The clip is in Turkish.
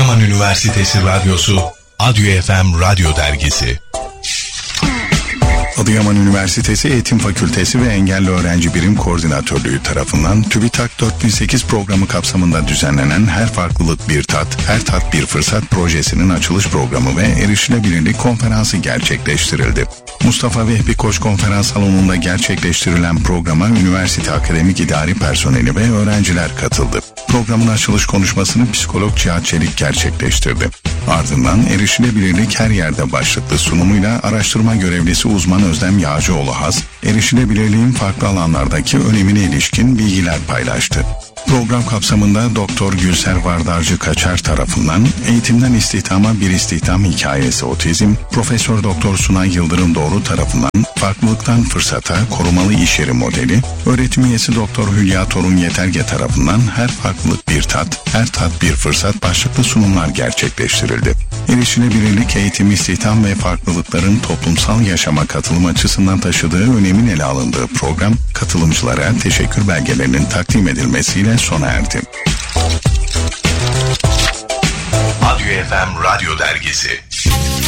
Adıyaman Üniversitesi Radyosu, Adyo FM Radyo Dergisi. Adıyaman Üniversitesi Eğitim Fakültesi ve Engelli Öğrenci Birim Koordinatörlüğü tarafından TÜBİTAK 4008 programı kapsamında düzenlenen Her Farklılık Bir Tat, Her Tat Bir Fırsat projesinin açılış programı ve erişilebilirlik konferansı gerçekleştirildi. Mustafa Vehbi Koç Konferans Salonu'nda gerçekleştirilen programa üniversite akademik idari personeli ve öğrenciler katıldı. Programın açılış konuşmasını psikolog Cihat Çelik gerçekleştirdi. Ardından erişilebilirlik her yerde başlıklı sunumuyla araştırma görevlisi uzman Özlem Yağcıoğlu-Has, erişilebilirliğin farklı alanlardaki önemine ilişkin bilgiler paylaştı. Program kapsamında Doktor Gülser Vardarcı Kaçar tarafından Eğitimden İstihdama Bir İstihdam Hikayesi Otizm, Profesör Doktor Sunay Yıldırım Doğru tarafından Farklılıktan Fırsata Korumalı İş Yeri Modeli, öğretim üyesi Doktor Hülya Torun Yeterge tarafından Her Farklılık Bir Tat, Her Tat Bir Fırsat başlıklı sunumlar gerçekleştirildi. Erişilebilirlik, eğitim, istihdam ve farklılıkların toplumsal yaşama katılım açısından taşıdığı önemin ele alındığı program, katılımcılara teşekkür belgelerinin takdim edilmesiyle sona erdi. Adyo FM Radyo Dergisi.